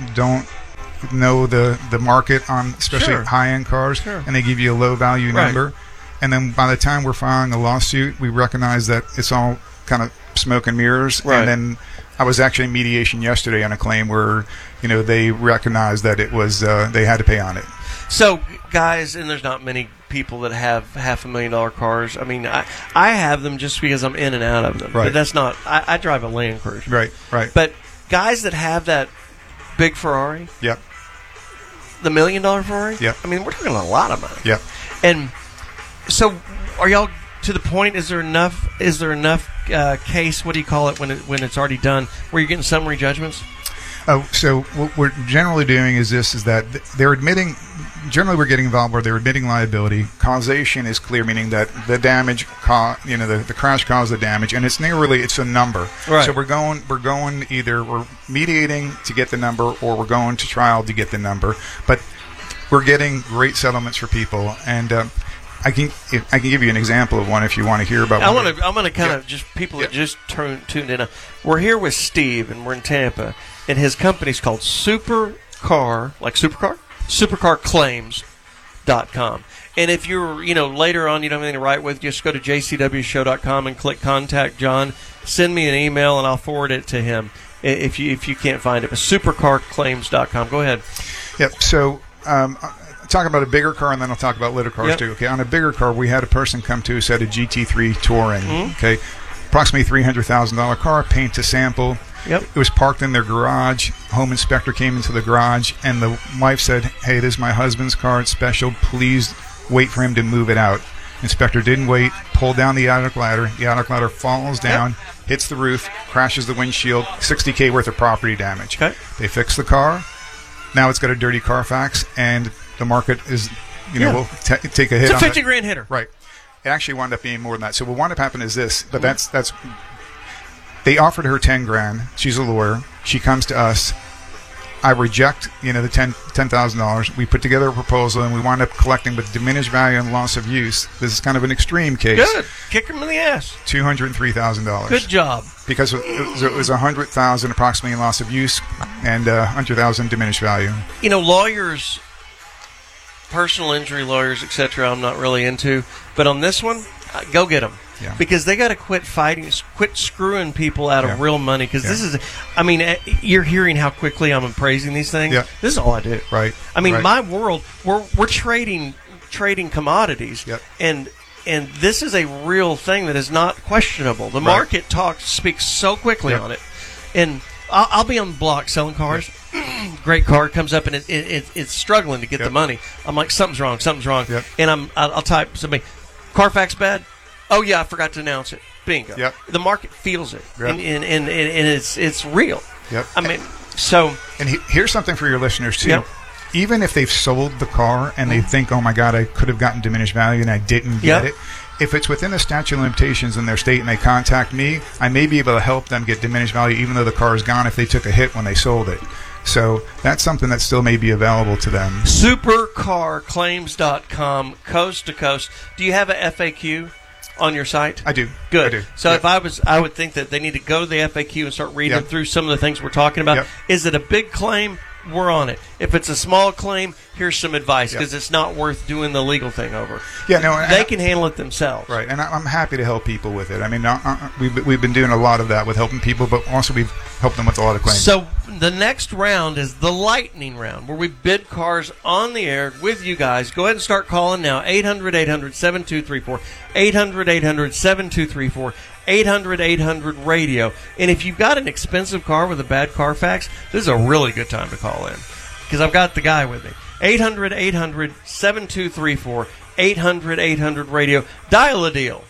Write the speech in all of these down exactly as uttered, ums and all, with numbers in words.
don't know the, the market on especially Sure. high-end cars, Sure. and they give you a low-value Right. number. And then by the time we're filing a lawsuit, we recognize that it's all kind of smoke and mirrors. Right. And then I was actually in mediation yesterday on a claim where, you know, they recognized that it was uh, they had to pay on it. So, guys, and there's not many people that have half a million dollar cars. I mean, I, I have them just because I'm in and out of them. Right. But that's not, I, I drive a Land Cruiser. Right, right. But guys that have that big Ferrari, Yep, the million dollar Ferrari, Yep. I mean, we're talking a lot of money. yep. And so, are y'all to the point? Is there enough? Is there enough uh, case? What do you call it when it, when it's already done? Where you're getting summary judgments? Oh, so what we're generally doing is this: is that they're admitting. Generally, we're getting involved where they're admitting liability. Causation is clear, meaning that the damage, ca- you know, the, the crash caused the damage, and it's nearly it's a number. Right. So we're going, we're going either we're mediating to get the number, or we're going to trial to get the number. But we're getting great settlements for people, and um, I can if, I can give you an example of one if you want to hear about. I one. want to. I'm going to kind Yeah. of just people that Yeah. just turn, tuned in. We're here with Steve, and we're in Tampa, and his company's called Supercar, like Supercar, supercar claims dot com. And if you're, you know, later on you don't have anything to write with, just go to j c w show dot com and click Contact John. Send me an email, and I'll forward it to him i- if you if you can't find it. But supercar claims dot com. Go ahead. Yep. So, um, I'll talk about a bigger car, and then I'll talk about little cars Yep. too. Okay. On a bigger car, we had a person come to us at a G T three Touring. Mhm. Okay, approximately three hundred thousand dollar car, paint to sample. Yep. It was parked in their garage. Home inspector came into the garage, and the wife said, "Hey, this is my husband's car. It's special. Please wait for him to move it out." Inspector didn't wait. Pulled down the attic ladder. The attic ladder falls down, hits the roof, crashes the windshield. sixty K worth of property damage. Okay. They fixed the car. Now it's got a dirty Carfax, and the market is, you know, Yeah. will t- take a hit. It's a on fifty it. grand hitter. Right. It actually wound up being more than that. So what wound up happening is this, but that's that's. They offered her ten grand. She's a lawyer. She comes to us. I reject, you know, the ten ten thousand dollars. We put together a proposal, and we wound up collecting with diminished value and loss of use. This is kind of an extreme case. Good. Kick him in the ass. Two hundred and three thousand dollars. Good job. Because it was, it was a hundred thousand approximately in loss of use, and a hundred thousand diminished value. You know, lawyers, personal injury lawyers, et cetera, I'm not really into. But on this one, uh, go get them. Yeah. Because they got to quit fighting, quit screwing people out of Yeah. real money. Because Yeah. this is, I mean, eh, you're hearing how quickly I'm appraising these things. Yeah. This is all I do. Right. I mean, Right. my world, we're we're trading trading commodities, Yep. and and this is a real thing that is not questionable. The Right. market talks speaks so quickly Yep. on it, and I'll, I'll be on the block selling cars. Great car comes up and it, it, it, it's struggling to get Yep. the money. I'm like, something's wrong, something's wrong, Yep. and I'm I'll, I'll type something. Carfax bad? Oh yeah, I forgot to announce it. Bingo. Yep. The market feels it, Yep. and, and, and and it's it's real. Yep. I mean, so And he, here's something for your listeners too. Yep. Even if they've sold the car and they think, "Oh my God, I could have gotten diminished value and I didn't get Yep. it," if it's within the statute of limitations in their state and they contact me, I may be able to help them get diminished value, even though the car is gone if they took a hit when they sold it. So that's something that still may be available to them. supercar claims dot com, coast to coast. Do you have a F A Q on your site? I do. Good. I do. So Yep. if I was, I would think that they need to go to the F A Q and start reading Yep. through some of the things we're talking about. Yep. Is it a big claim? We're on it. If it's a small claim, here's some advice, because Yep. it's not worth doing the legal thing over. Yeah, no, and They I- can handle it themselves. Right, and I, I'm happy to help people with it. I mean, uh, uh, we've, we've been doing a lot of that with helping people, but also we've helped them with a lot of claims. So the next round is the lightning round, where we bid cars on the air with you guys. Go ahead and start calling now. eight hundred, eight hundred, seven two three four. eight hundred, eight hundred, seven two three four. eight hundred, eight hundred, radio. And if you've got an expensive car with a bad Carfax, this is a really good time to call in, because I've got the guy with me. eight hundred, eight hundred, seven two three four. eight hundred, eight hundred, radio. Dial a deal.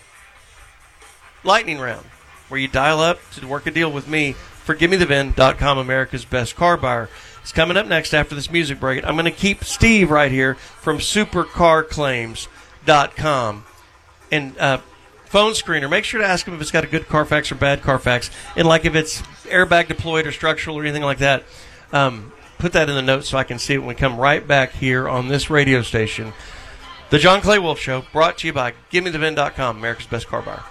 Lightning round, where you dial up to work a deal with me for gimme the V I N dot com, America's best car buyer. It's coming up next after this music break. I'm going to keep Steve right here from supercar claims dot com. And uh, phone screener, make sure to ask him if it's got a good Carfax or bad Carfax. And like if it's airbag deployed or structural or anything like that, um, put that in the notes so I can see it when we come right back here on this radio station. The John Clay Wolf Show, brought to you by gimme the V I N dot com, America's best car buyer.